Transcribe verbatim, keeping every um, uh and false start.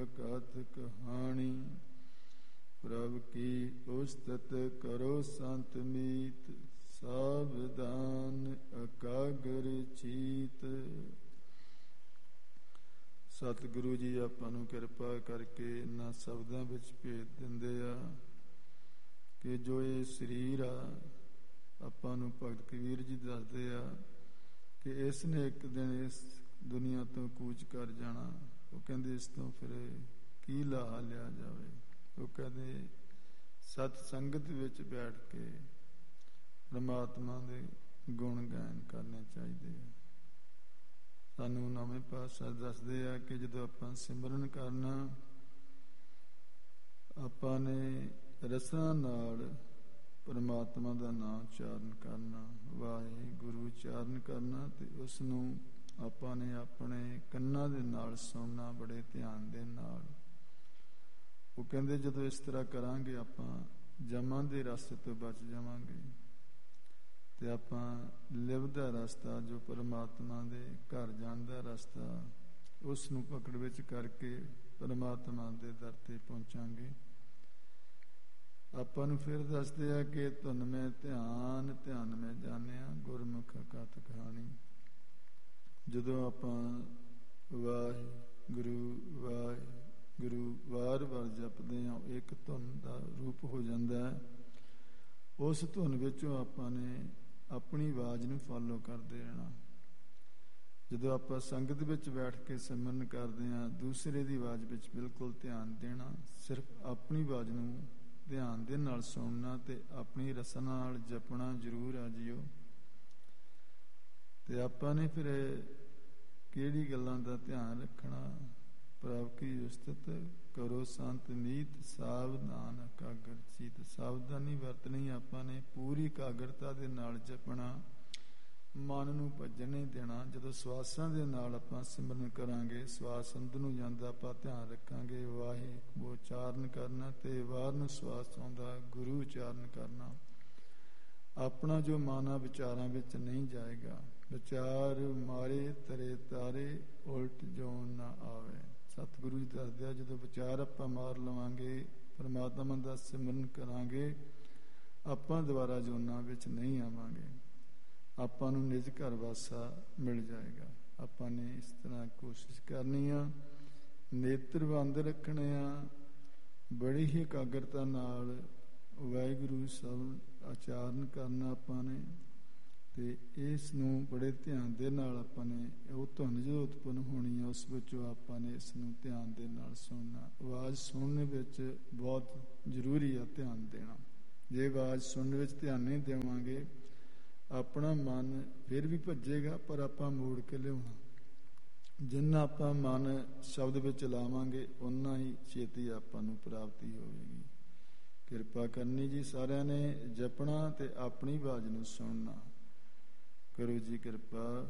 ਕਥ ਕਹਾਣੀ। ਪ੍ਰਭ ਕੀ ਉਸਤਤ ਕਰੋ ਸੰਤ ਮੀਤ, ਸਾਵਧਾਨ ਅਕਾਗਰ ਚੀਤ। ਸਤਿਗੁਰੂ ਜੀ ਆਪਾਂ ਨੂੰ ਕਿਰਪਾ ਕਰਕੇ ਇਹਨਾਂ ਸ਼ਬਦਾਂ ਵਿੱਚ ਭੇਜ ਦਿੰਦੇ ਆ ਕਿ ਜੋ ਇਹ ਸਰੀਰ ਆ, ਆਪਾਂ ਨੂੰ ਭਗਤ ਕਬੀਰ ਜੀ ਦੱਸਦੇ ਆ ਕਿ ਇਸ ਨੇ ਇੱਕ ਦਿਨ ਇਸ ਦੁਨੀਆ ਤੋਂ ਕੂਚ ਕਰ ਜਾਣਾ। ਉਹ ਕਹਿੰਦੇ ਇਸ ਤੋਂ ਫਿਰ ਕੀ ਲਾਹਾ ਲਿਆ ਜਾਵੇ। ਉਹ ਕਹਿੰਦੇ ਸਤ ਸੰਗਤ ਵਿੱਚ ਬੈਠ ਕੇ ਪਰਮਾਤਮਾ ਦੇ ਗੁਣ ਗਾਇਨ ਕਰਨੇ ਚਾਹੀਦੇ ਆ। ਸਾਨੂੰ ਨਵੇਂ ਪਾਤਸ਼ਾਹ ਦੱਸਦੇ ਆ ਕਿ ਜਦੋਂ ਆਪਾਂ ਸਿਮਰਨ ਕਰਨਾ, ਆਪਾਂ ਨੇ ਰਸਾਂ ਨਾਲ ਪਰਮਾਤਮਾ ਦਾ ਨਾਮ ਉਚਾਰਨ ਕਰਨਾ, ਵਾਹਿਗੁਰੂ ਉਚਾਰਨ ਕਰਨਾ, ਤੇ ਉਸ ਨੂੰ ਆਪਾਂ ਨੇ ਆਪਣੇ ਕੰਨਾਂ ਦੇ ਨਾਲ ਸੁਣਨਾ ਬੜੇ ਧਿਆਨ ਦੇ ਨਾਲ। ਉਹ ਕਹਿੰਦੇ ਜਦੋਂ ਇਸ ਤਰ੍ਹਾਂ ਕਰਾਂਗੇ ਆਪਾਂ ਜਮਾਂ ਦੇ ਰਸਤੇ ਤੋਂ ਬਚ ਜਾਵਾਂਗੇ ਤੇ ਆਪਾਂ ਲਿਵ ਦਾ ਰਸਤਾ, ਜੋ ਪਰਮਾਤਮਾ ਦੇ ਘਰ ਜਾਣ ਦਾ ਰਸਤਾ, ਉਸ ਨੂੰ ਪਕੜ ਵਿੱਚ ਕਰਕੇ ਪਰਮਾਤਮਾ ਦੇ ਦਰ ਤੇ ਪਹੁੰਚਾਂਗੇ। ਆਪਾਂ ਨੂੰ ਫਿਰ ਦੱਸਦੇ ਆ ਕਿ ਧੁਨ ਮੈਂ ਧਿਆਨ, ਧਿਆਨ ਮੈਂ ਜਾਣਿਆ, ਗੁਰਮੁਖ ਕਥ ਕਹਾਣੀ। ਜਦੋਂ ਆਪਾਂ ਵਾਹਿਗੁਰੂ ਵਾਹਿਗੁਰੂ ਵਾਰ ਵਾਰ ਜਪਦੇ ਹਾਂ, ਇੱਕ ਧੁਨ ਦਾ ਰੂਪ ਹੋ ਜਾਂਦਾ ਹੈ। ਉਸ ਧੁਨ ਵਿੱਚੋਂ ਆਪਾਂ ਨੇ ਆਪਣੀ ਆਵਾਜ਼ ਨੂੰ ਫਾਲੋ ਕਰਦੇ ਰਹਿਣਾ। ਜਦੋਂ ਆਪਾਂ ਸੰਗਤ ਵਿੱਚ ਬੈਠ ਕੇ ਸਿਮਰਨ ਕਰਦੇ ਹਾਂ, ਦੂਸਰੇ ਦੀ ਆਵਾਜ਼ ਵਿੱਚ ਬਿਲਕੁਲ ਧਿਆਨ ਦੇਣਾ, ਸਿਰਫ ਆਪਣੀ ਆਵਾਜ਼ ਨੂੰ ਧਿਆਨ ਦੇ ਨਾਲ ਸੁਣਨਾ ਤੇ ਆਪਣੀ ਰਸਨਾ ਨਾਲ ਜਪਣਾ ਜ਼ਰੂਰ ਆ ਜੀਓ। ਤੇ ਆਪਾਂ ਨੇ ਫਿਰ ਕਿਹੜੀ ਗੱਲਾਂ ਦਾ ਧਿਆਨ ਰੱਖਣਾ? ਪ੍ਰਭ ਕੀ ਉਸਤਤ ਕਰੋ ਸੰਤ ਮੀਤ, ਸਾਵਧਾਨ ਇਕਾਗਰ ਚੀਤ। ਸਾਵਧਾਨੀ ਵਰਤਣੀ ਆਪਾਂ ਨੇ, ਪੂਰੀ ਇਕਾਗਰਤਾ ਦੇ ਨਾਲ ਜਪਣਾ, ਮਨ ਨੂੰ ਭੱਜਣ ਨਹੀਂ ਦੇਣਾ। ਜਦੋਂ ਸਵਾਸਾਂ ਦੇ ਨਾਲ ਆਪਾਂ ਸਿਮਰਨ ਕਰਾਂਗੇ, ਸਵਾਸ ਅੰਦਰ ਨੂੰ ਜਾਂਦਾ, ਆਪਾਂ ਧਿਆਨ ਰੱਖਾਂਗੇ ਵਾਹਿਗੁਰੂ ਉਚਾਰਨ ਕਰਨਾ, ਤੇ ਬਾਹਰ ਨੂੰ ਸਵਾਸ ਆਉਂਦਾ ਗੁਰੂ ਉਚਾਰਨ ਕਰਨਾ। ਆਪਣਾ ਜੋ ਮਨ ਆ ਵਿਚਾਰਾਂ ਵਿੱਚ ਨਹੀਂ ਜਾਏਗਾ। ਵਿਚਾਰ ਮਾਰੇ ਤਰੇ ਤਾਰੇ, ਉਲਟ ਜੋਨ ਨਾ ਆਵੇ। ਸਤਿਗੁਰੂ ਜੀ ਦੱਸਦੇ ਆ ਜਦੋਂ ਵਿਚਾਰ ਆਪਾਂ ਮਾਰ ਲਵਾਂਗੇ, ਪਰਮਾਤਮਾ ਦਾ ਸਿਮਰਨ ਕਰਾਂਗੇ, ਆਪਾਂ ਦੁਬਾਰਾ ਜੋਨਾਂ ਵਿੱਚ ਨਹੀਂ ਆਵਾਂਗੇ। ਆਪਾਂ ਨੂੰ ਨਿਜ ਘਰ ਵਾਸਾ ਮਿਲ ਜਾਏਗਾ। ਆਪਾਂ ਨੇ ਇਸ ਤਰ੍ਹਾਂ ਕੋਸ਼ਿਸ਼ ਕਰਨੀ ਆ, ਨੇਤਰ ਬੰਦ ਰੱਖਣੇ ਆ, ਬੜੀ ਹੀ ਇਕਾਗਰਤਾ ਨਾਲ ਵਾਹਿਗੁਰੂ ਸ਼ਬਦ ਉਚਾਰਨ ਕਰਨਾ ਆਪਾਂ ਨੇ। ਤੇ ਇਸ ਨੂੰ ਬੜੇ ਧਿਆਨ ਦੇ ਨਾਲ ਆਪਾਂ ਨੇ, ਉਹ ਧੁਨ ਜੋ ਉਤਪੰਨ ਹੋਣੀ ਆ, ਉਸ ਵਿੱਚੋਂ ਆਪਾਂ ਨੇ ਇਸ ਨੂੰ ਧਿਆਨ ਦੇ ਨਾਲ ਸੁਣਨਾ। ਆਵਾਜ਼ ਸੁਣਨ ਵਿੱਚ ਬਹੁਤ ਜ਼ਰੂਰੀ ਆ ਧਿਆਨ ਦੇਣਾ। ਜੇ ਆਵਾਜ਼ ਸੁਣਨ ਵਿੱਚ ਧਿਆਨ ਨਹੀਂ ਦੇਵਾਂਗੇ, ਆਪਣਾ ਮਨ ਫਿਰ ਵੀ ਭੱਜੇਗਾ, ਪਰ ਆਪਾਂ ਮੋੜ ਕੇ ਲਿਆਉਣਾ। ਜਿੰਨਾ ਆਪਾਂ ਮਨ ਸ਼ਬਦ ਵਿੱਚ ਲਾਵਾਂਗੇ, ਓਨਾ ਹੀ ਛੇਤੀ ਆਪਾਂ ਨੂੰ ਪ੍ਰਾਪਤੀ ਹੋਵੇਗੀ। ਕਿਰਪਾ ਕਰਨੀ ਜੀ, ਸਾਰਿਆਂ ਨੇ ਜਪਣਾ ਤੇ ਆਪਣੀ ਆਵਾਜ਼ ਨੂੰ ਸੁਣਨਾ। ਕਰੋ ਜੀ ਕਿਰਪਾ।